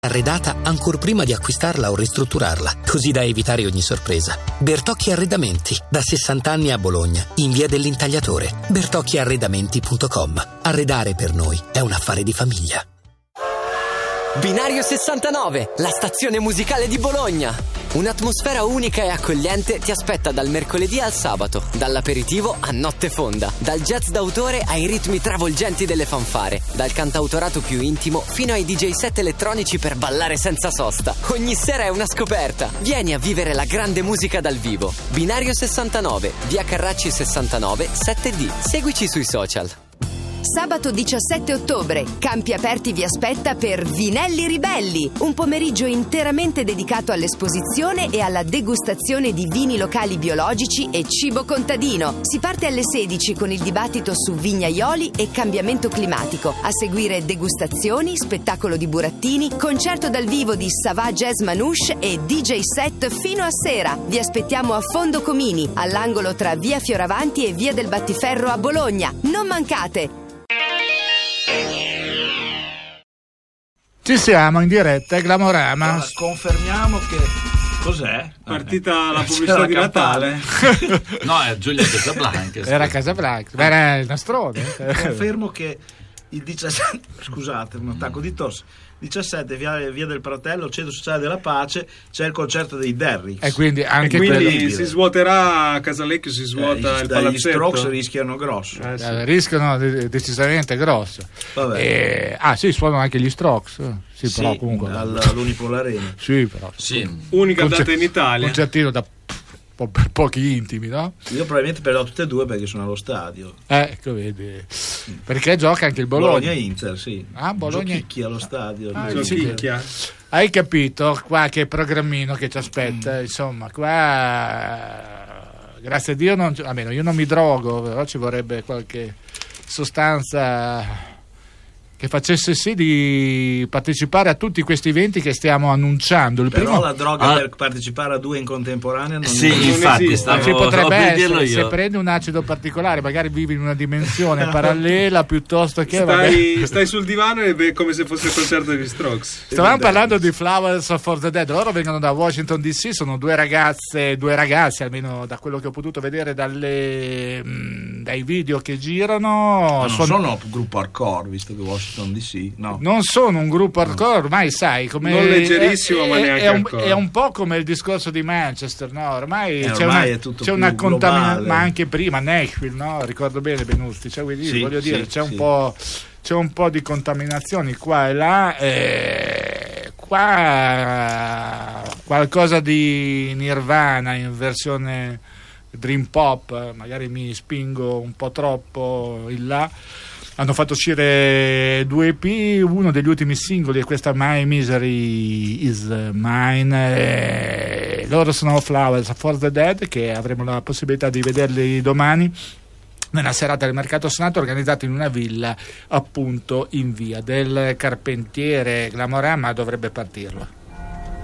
Arredata ancor prima di acquistarla o ristrutturarla, così da evitare ogni sorpresa. Bertocchi Arredamenti, da 60 anni a Bologna, in via dell'Intagliatore. bertocchiarredamenti.com. Arredare per noi è un affare di famiglia. Binario 69, la stazione musicale di Bologna. Un'atmosfera unica e accogliente ti aspetta dal mercoledì al sabato, dall'aperitivo a notte fonda, dal jazz d'autore ai ritmi travolgenti delle fanfare, dal cantautorato più intimo fino ai DJ set elettronici per ballare senza sosta. Ogni sera è una scoperta. Vieni a vivere la grande musica dal vivo. Binario 69, via Carracci 69, 7D. Seguici sui social. Sabato 17 ottobre, Campi Aperti vi aspetta per Vinelli Ribelli, un pomeriggio interamente dedicato all'esposizione e alla degustazione di vini locali biologici e cibo contadino. Si parte alle 16 con il dibattito su vignaioli e cambiamento climatico. A seguire degustazioni, spettacolo di burattini, concerto dal vivo di Savà Jazz Manouche e DJ set fino a sera. Vi aspettiamo a Fondo Comini, all'angolo tra via Fioravanti e via del Battiferro a Bologna. Non mancate! Ci siamo in diretta, è Glamorama. Allora, confermiamo che cos'è? Partita la pubblicità di Natale. No, è Giulia Casablanca. Era Casablanca, era il nastrone. Confermo che il 17, scusate, un attacco di tosse. 17 via del Pratello, Centro Sociale della Pace, c'è il concerto dei Derricks. E quindi anche quindi si svuoterà a Casalecchio, si svuota il palazzetto. Gli Strokes rischiano grosso. Sì. Rischiano decisamente grosso. Sì, suonano anche gli Strokes. Sì, però comunque all'Unipol Arena. Sì, però. Sì. Unica data in Italia. Concertino per pochi intimi, no? Io probabilmente perderò tutte e due perché sono allo stadio. Ecco, vedi. Perché gioca anche il Bologna. Inter, sì. Bologna Giochicchia allo stadio. Giochicchia. Hai capito? Qua che programmino che ci aspetta. Insomma, qua grazie a Dio almeno io non mi drogo, però ci vorrebbe qualche sostanza che facesse sì di partecipare a tutti questi eventi che stiamo annunciando. Però la droga per partecipare a due in contemporanea non infatti potrebbe essere, se prendi un acido particolare magari vivi in una dimensione parallela piuttosto che stai sul divano e vedi come se fosse il concerto degli Strokes. Stavamo parlando di Flowers for the Dead. Loro vengono da Washington DC, sono due ragazzi, almeno da quello che ho potuto vedere dai video che girano. Sono un gruppo hardcore, visto che Washington DC, no. Non sono un gruppo hardcore, ormai sai come non leggerissimo, ma neanche è un po' come il discorso di Manchester, no? Ormai c'è una contaminazione, ma anche prima Nashville, no? Ricordo bene Benusti, c'è un po' di contaminazioni qua e là, qua qualcosa di Nirvana in versione dream pop, magari mi spingo un po' troppo in là. Hanno fatto uscire 2 EP, uno degli ultimi singoli è questa My Misery Is Mine. Loro sono Flowers for the Dead, che avremo la possibilità di vederli domani nella serata del Mercato Senato, organizzata in una villa appunto in via del Carpentiere. Glamorama dovrebbe partirlo.